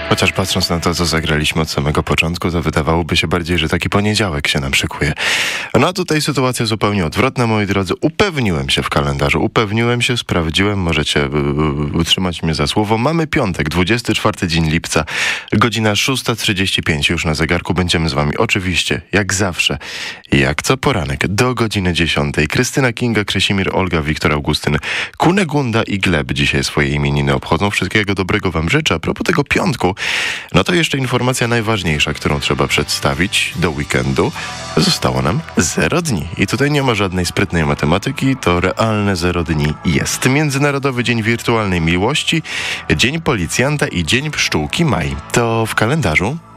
Chociaż patrząc na to, co zagraliśmy od samego początku, to wydawałoby się bardziej, że taki poniedziałek się nam szykuje. No a tutaj sytuacja zupełnie odwrotna, moi drodzy. Upewniłem się w kalendarzu, sprawdziłem, możecie utrzymać mnie za słowo. Mamy piątek, 24 dzień lipca, godzina 6:35 już na zegarku. Będziemy z wami oczywiście, jak zawsze, jak co poranek, do godziny 10. Krystyna, Kinga, Krzesimir, Olga, Wiktor, Augustyn, Kunegunda i Gleb dzisiaj swoje imieniny obchodzą. Wszystkiego dobrego wam życzę. A propos tego piątku, no to jeszcze informacja najważniejsza, którą trzeba przedstawić do weekendu. Zostało nam 0 dni. I tutaj nie ma żadnej sprytnej matematyki, to realne 0 dni jest. Międzynarodowy Dzień Wirtualnej Miłości, Dzień Policjanta i Dzień Pszczółki Maj. To w kalendarzu